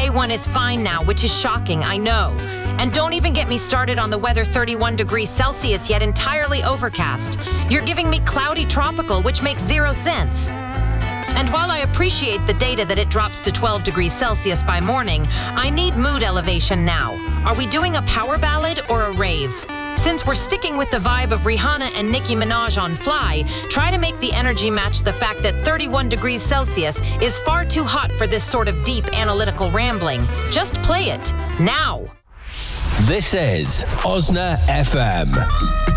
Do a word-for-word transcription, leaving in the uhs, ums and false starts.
A one is fine now, which is shocking, I know. And don't even get me started on the weather thirty-one degrees Celsius yet entirely overcast. You're giving me cloudy tropical, which makes zero sense. And while I appreciate the data that it drops to twelve degrees Celsius by morning, I need mood elevation now. Are we doing a power ballad or a rave? Since we're sticking with the vibe of Rihanna and Nicki Minaj on Fly, try to make the energy match the fact that thirty-one degrees Celsius is far too hot for this sort of deep analytical rambling. Just play it, now. This is Osna F M.